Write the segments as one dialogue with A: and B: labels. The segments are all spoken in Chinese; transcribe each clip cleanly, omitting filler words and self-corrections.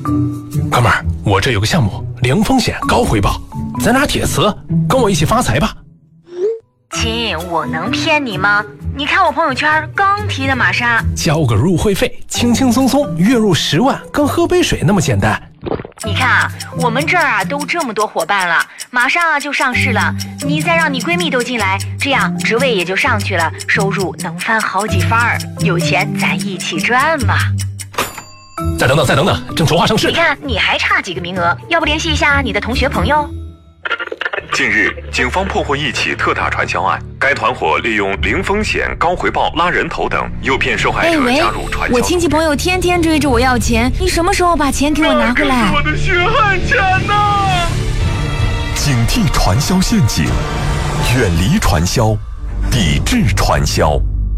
A: 哥们儿，我这有个项目，零风险高回报，咱俩铁磁，跟我一起发财吧。
B: 亲，我能骗你吗？你看我朋友圈刚提的玛莎，
A: 交个入会费，轻轻松松月入10万，跟喝杯水那么简单。
B: 你看啊，我们这儿啊都这么多伙伴了，马上就上市了，你再让你闺蜜都进来，这样职位也就上去了，收入能翻好几番儿，有钱咱一起赚嘛。
A: 再等等，正筹划上市。
B: 你看你还差几个名额，要不联系一下你的同学朋友？
C: 近日，警方破获一起特大传销案，该团伙利用零风险、高回报、拉人头等，诱骗受害者加入传销。
D: 我亲戚朋友天天追着我要钱，你什么时候把钱给我拿回来？
C: 那可是我的血汗钱呐！
E: 警惕传销陷阱，远离传销，抵制传销。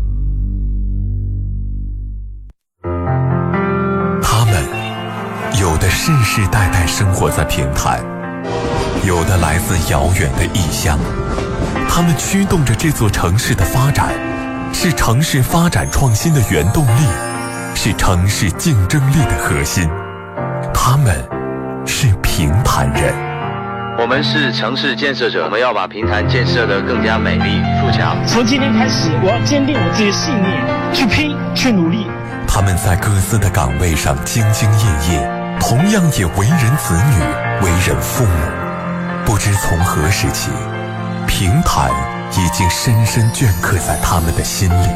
E: 他们有的世世代代生活在平潭，有的来自遥远的异乡，他们驱动着这座城市的发展，是城市发展创新的原动力，是城市竞争力的核心。他们是平潭人。
F: 我们是城市建设者，我们要把平潭建设得更加美丽富强。
G: 从今天开始，我要坚定我自己的信念，去拼，去努力。
E: 他们在各自的岗位上兢兢业业，同样也为人子女，为人父母。不知从何时起，平潭已经深深镌刻在他们的心里。